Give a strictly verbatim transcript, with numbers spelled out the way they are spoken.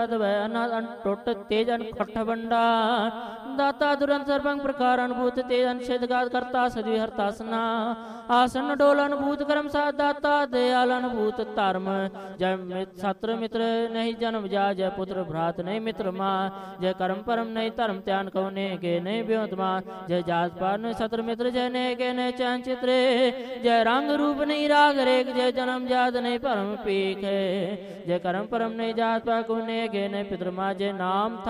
ਵੈ ਅਨ ਟੁੱਟ ਤੇਜ ਅਨ ਖੱਠ ਵੰਡਾ ਦਾਤਾ ਦੁਰੰਤ ਸਰਬੰਗ ਪ੍ਰਕਾਰ ਅਨਭੂਤ ਤੇਜ ਅਨਸ਼ੇਦਗਾਤ ਕਰਤਾ ਸਦੀ ਹਰਤਾਸਨਾ ਆਸਨ ਡੋਲ ਅਨਭੂਤ ਕਰਮ ਸਾਧ ਦਾਤਾ ਦਇਆਲ ਅਨਭੂਤ ਧਰਮ ਜੈ ਸਤਰ ਮਿੱਤਰ ਨਹੀਂ ਜਨਮ ਜਾ ਜੈ ਪੁੱਤਰ ਭਰਾਤ ਨਹੀਂ ਮਿੱਤਰ ਮਾਂ ਜੈ ਕਰਮ ਪਰਮ ਨਹੀਂ ਧਰਮ ਧਿਆਨ ਕਉਨੇ ਕੇ ਨਹੀਂ ਬਿਉਂਤ ਮਾਂ ਜੈ ਜਾਤ ਪਾਤ ਨਹੀਂ ਸਤਰ ਮਿੱਤਰ ਜੈ ਨੇ ਕੇ ਨੇ ਚੈਨ ਚਿਤਰੇ ਜੈ ਰੰਗ ਰੂਪ ਨਹੀਂ ਰਾਗ ਰੇਖ ਜੈ ਜਨਮ ਜਾਤ ਨਹੀਂ ਭਰਮ ਪੀਖ ਜੈ ਕਰਮ ਪਰਮ ਨਹੀਂ ਜਾਤ ਪਾ ਕੋਨੇ ਕੇ ਨੇ ਪਿਤਰ ਮਾਂ ਜੈ ਨਾਮ